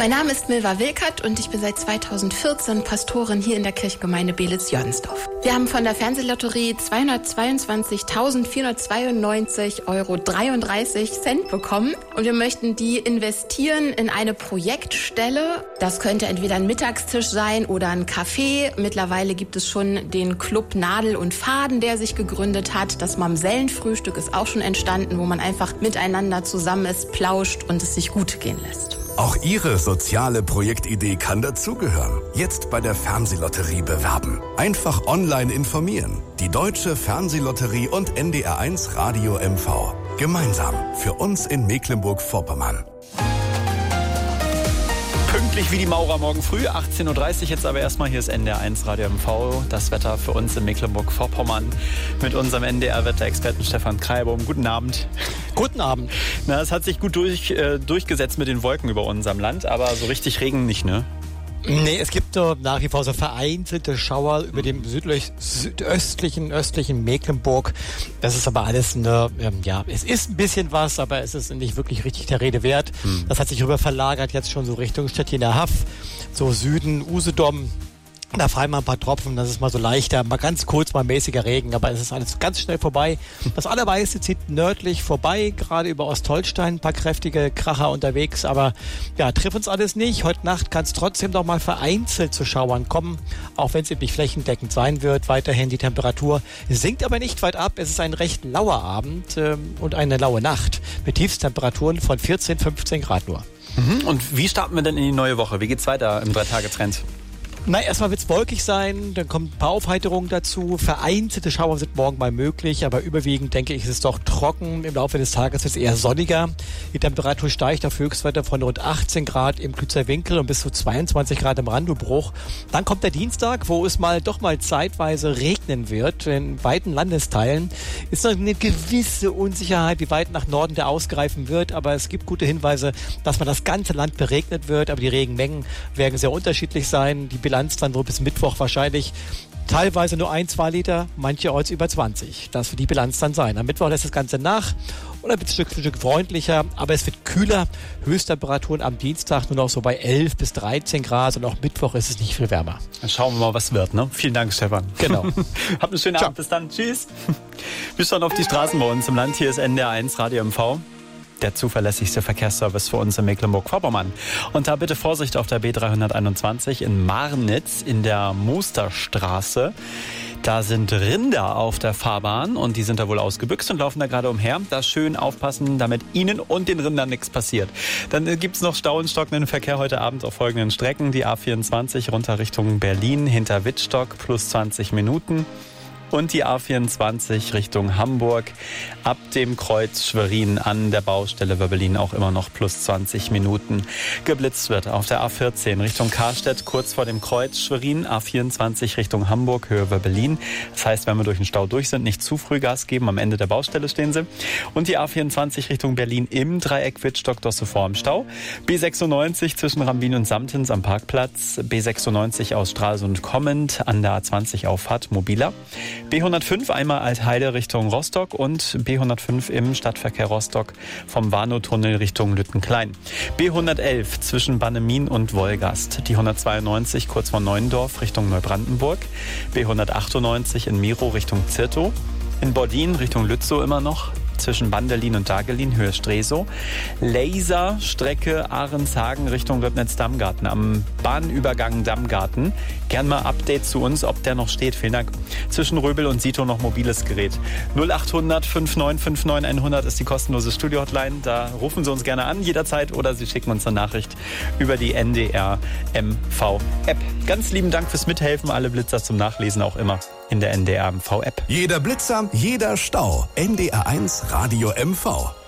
Mein Name ist Milva Wilkert und ich bin seit 2014 Pastorin hier in der Kirchengemeinde Belitz-Jörnsdorf. Wir haben von der Fernsehlotterie 222.492,33 Euro bekommen und wir möchten die investieren in eine Projektstelle. Das könnte entweder ein Mittagstisch sein oder ein Café. Mittlerweile gibt es schon den Club Nadel und Faden, der sich gegründet hat. Das Mamsellenfrühstück ist auch schon entstanden, wo man einfach miteinander zusammen ist, plauscht und es sich gut gehen lässt. Auch Ihre soziale Projektidee kann dazugehören. Jetzt bei der Fernsehlotterie bewerben. Einfach online informieren. Die Deutsche Fernsehlotterie und NDR1 Radio MV. Gemeinsam für uns in Mecklenburg-Vorpommern. Pünktlich wie die Maurer morgen früh, 18.30 Uhr. Jetzt aber erstmal, hier ist NDR1 Radio MV. Das Wetter für uns in Mecklenburg-Vorpommern mit unserem NDR-Wetterexperten Stefan Kreibaum. Guten Abend. Guten Abend. Na, es hat sich gut durchgesetzt mit den Wolken über unserem Land, aber so richtig Regen nicht, ne? Nee, es gibt nach wie vor so vereinzelte Schauer über dem östlichen Mecklenburg. Das ist aber alles es ist ein bisschen was, aber es ist nicht wirklich richtig der Rede wert. Das hat sich rüber verlagert jetzt schon so Richtung Stettiner Haff, so Süden, Usedom. Da fallen mal ein paar Tropfen, das ist mal so leichter, mal ganz kurz, mal mäßiger Regen, aber es ist alles ganz schnell vorbei. Das Allermeiste zieht nördlich vorbei, gerade über Ostholstein, ein paar kräftige Kracher unterwegs, aber ja, trifft uns alles nicht. Heute Nacht kann es trotzdem noch mal vereinzelt zu Schauern kommen, auch wenn es eben nicht flächendeckend sein wird. Weiterhin die Temperatur sinkt aber nicht weit ab. Es ist ein recht lauer Abend und eine laue Nacht mit Tiefstemperaturen von 14, 15 Grad nur. Und wie starten wir denn in die neue Woche? Wie geht's weiter im 3-Tage-Trend? Na, erstmal wird es wolkig sein, dann kommen ein paar Aufheiterungen dazu. Vereinzelte Schauer sind morgen mal möglich, aber überwiegend, denke ich, ist es doch trocken. Im Laufe des Tages wird es eher sonniger. Die Temperatur steigt auf Höchstwerte von rund 18 Grad im Klützer Winkel und bis zu 22 Grad im Randubruch. Dann kommt der Dienstag, wo es doch mal zeitweise regnen wird. In weiten Landesteilen ist noch eine gewisse Unsicherheit, wie weit nach Norden der ausgreifen wird, aber es gibt gute Hinweise, dass man das ganze Land beregnet wird, aber die Regenmengen werden sehr unterschiedlich sein. Die Bilanz dann wohl bis Mittwoch wahrscheinlich teilweise nur 1-2 Liter, mancherorts über 20. Das wird die Bilanz dann sein. Am Mittwoch lässt das Ganze nach und dann wird es Stück für Stück freundlicher, aber es wird kühler. Höchsttemperaturen am Dienstag nur noch so bei 11 bis 13 Grad und auch Mittwoch ist es nicht viel wärmer. Dann schauen wir mal, was wird, ne? Vielen Dank, Stefan. Genau. Habt einen schönen Abend, bis dann. Tschüss. Wir schauen auf die Straßen bei uns im Land. Hier ist NDR1 Radio MV. Der zuverlässigste Verkehrsservice für uns in Mecklenburg-Vorpommern. Und da bitte Vorsicht auf der B321 in Marnitz in der Musterstraße. Da sind Rinder auf der Fahrbahn und die sind da wohl ausgebüxt und laufen da gerade umher. Da schön aufpassen, damit Ihnen und den Rindern nichts passiert. Dann gibt's noch Stau und stockenden Verkehr heute Abend auf folgenden Strecken. Die A24 runter Richtung Berlin hinter Wittstock plus 20 Minuten. Und die A24 Richtung Hamburg ab dem Kreuz Schwerin an der Baustelle Wöbbelin auch immer noch plus 20 Minuten. Geblitzt wird auf der A14 Richtung Karstedt kurz vor dem Kreuz Schwerin, A24 Richtung Hamburg Höhe Wöbbelin. Das heißt, wenn wir durch den Stau durch sind, nicht zu früh Gas geben, am Ende der Baustelle stehen sie. Und die A24 Richtung Berlin im Dreieck Wittstock-Dosse vor im Stau. B96 zwischen Rambin und Samtens am Parkplatz. B96 aus Stralsund kommend an der A20 Auffahrt mobiler. B105 einmal Altheide Richtung Rostock und B105 im Stadtverkehr Rostock vom Warnow-Tunnel Richtung Lüttenklein. B111 zwischen Bannemin und Wolgast. Die 192 kurz vor Neuendorf Richtung Neubrandenburg. B198 in Miro Richtung Zirtow. In Bordin Richtung Lützow immer noch. Zwischen Bandelin und Dagelin, Höhe Stresow. Laserstrecke Ahrenshagen Richtung Löbnitz-Dammgarten am Bahnübergang Dammgarten. Gern mal Update zu uns, ob der noch steht. Vielen Dank. Zwischen Röbel und Sito noch mobiles Gerät. 0800 5959 100 ist die kostenlose Studio-Hotline. Da rufen Sie uns gerne an jederzeit oder Sie schicken uns eine Nachricht über die NDR MV-App. Ganz lieben Dank fürs Mithelfen. Alle Blitzer zum Nachlesen auch immer in der NDR MV-App. Jeder Blitzer, jeder Stau. NDR1 Radio MV.